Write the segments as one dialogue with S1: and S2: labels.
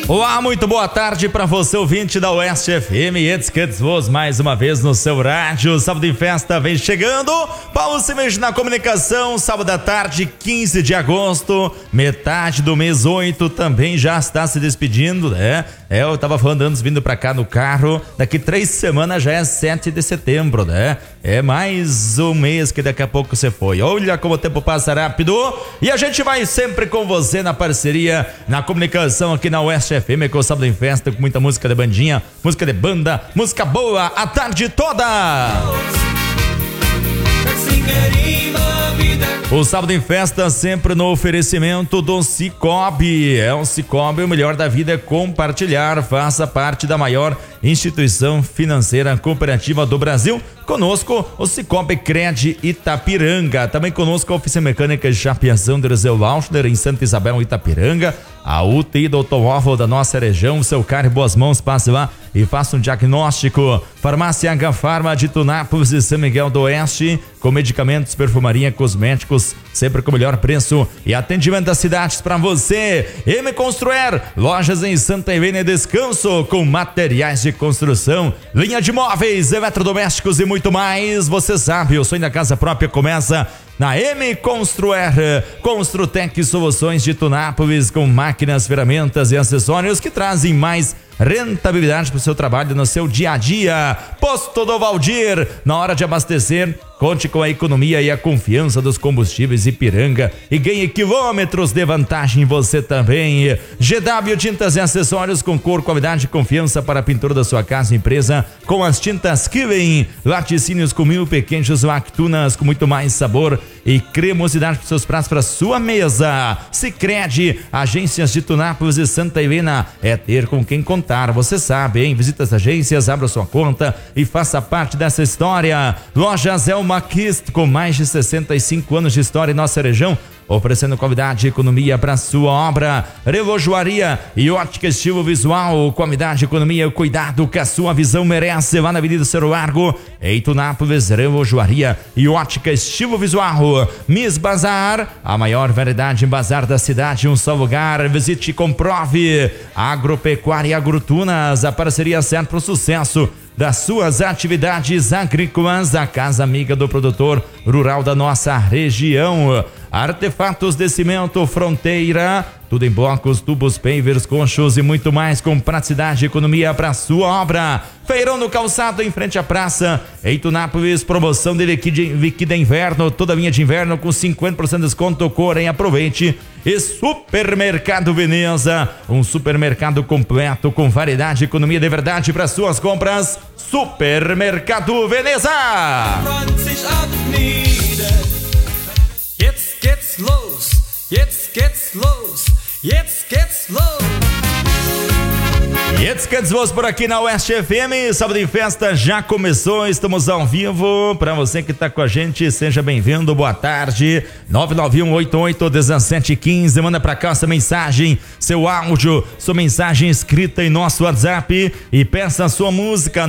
S1: Olá, muito boa tarde para você, ouvinte da Oeste FM. It's Voz mais uma vez no seu rádio. Sábado em Festa vem chegando. Paulo Simes na comunicação. Sábado à tarde, 15 de agosto. Metade do mês 8 também já está se despedindo, né? Eu tava falando antes, vindo pra cá no carro. Daqui 3 semanas já é 7 de setembro, né? É mais um mês que daqui a pouco você foi. Olha como o tempo passa rápido. E a gente vai sempre com você na parceria, na comunicação aqui na Oeste FM, com o Sábado em Festa, com muita música de bandinha, música de banda, música boa a tarde toda. O Sábado em Festa sempre no oferecimento do Cicobi. O Cicobi, o melhor da vida é compartilhar. Faça parte da maior instituição financeira cooperativa do Brasil. Conosco, o Cicobi Cred Itapiranga. Também conosco a Oficina Mecânica de Chapeação de Eliseu Lauschner, em Santa Isabel, Itapiranga. A UTI do automóvel da nossa região. Seu carro em boas mãos, passe lá e faça um diagnóstico. Farmácia H Farma de Tunápolis e São Miguel do Oeste, com medicamentos, perfumaria, cosméticos, sempre com o melhor preço e atendimento das cidades para você. M Construir, lojas em Santa Helena e Descanso, com materiais de construção, linha de móveis, eletrodomésticos e muito mais. Você sabe, o sonho da casa própria começa na M Construir. Construtec Soluções de Tunápolis, com máquinas, ferramentas e acessórios que trazem mais rentabilidade para o seu trabalho no seu dia a dia. Posto do Valdir, na hora de abastecer, conte com a economia e a confiança dos combustíveis Ipiranga e ganhe quilômetros de vantagem você também. GW Tintas e Acessórios, com cor, qualidade e confiança para a pintura da sua casa e empresa, com as tintas Killing, laticínios com mil pequenos, lactunas com muito mais sabor e cremosidade para seus pratos, para sua mesa. Sicredi, agências de Tunápolis e Santa Helena, é ter com quem contar, você sabe, hein? Visita as agências, abra sua conta e faça parte dessa história. Lojas Elma Kist, com mais de 65 anos de história em nossa região, oferecendo qualidade e economia para sua obra. Relojoaria e ótica estilo visual, qualidade, economia e cuidado que a sua visão merece. Lá na Avenida Cerro Largo, em Tunápolis, relojoaria e ótica estilo visual. Miss Bazar, a maior variedade em bazar da cidade, um só lugar. Visite e comprove. Agropecuária e Agrotunas, a parceria certa para o sucesso das suas atividades agrícolas, a casa amiga do produtor rural da nossa região. Artefatos de cimento Fronteira, tudo em blocos, tubos, pavers, conchos e muito mais, com praticidade e economia para sua obra. Feirão no Calçado, em frente à praça, em Tunápolis, promoção de liquida inverno, toda linha de inverno com 50% de desconto, correm, aproveite. E Supermercado Veneza, um supermercado completo com variedade e economia de verdade para suas compras. Supermercado Veneza.
S2: Jetzt geht's los, jetzt geht's los, jetzt geht's los.
S1: It's Voz por aqui na Oeste FM. Sábado em Festa já começou, estamos ao vivo. Para você que está com a gente, seja bem-vindo, boa tarde. 991881715, manda para cá essa mensagem, seu áudio, sua mensagem escrita em nosso WhatsApp e peça a sua música.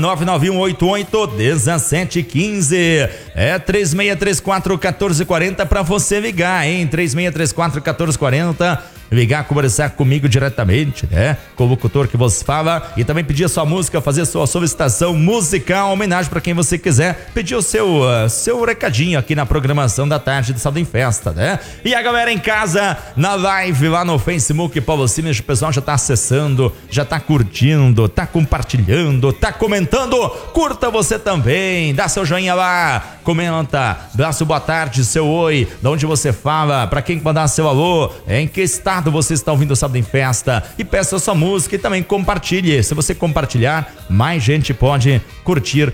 S1: 991881715. É 3634-1440 para você ligar, hein? 3634-1440. Ligar, conversar comigo diretamente, né? Com o locutor que você fala, e também pedir a sua música, fazer sua solicitação musical, homenagem para quem você quiser, pedir o seu recadinho aqui na programação da tarde do Sábado em Festa, né? E a galera em casa, na live lá no Facebook, Paulo Simes, o pessoal já tá acessando, já tá curtindo, tá compartilhando, tá comentando. Curta você também, dá seu joinha lá, comenta, dá seu boa tarde, seu oi, de onde você fala, para quem mandar seu alô, em que estado você está ouvindo o Sábado em Festa, e peça a sua música e também compartilhe. Se você compartilhar, mais gente pode curtir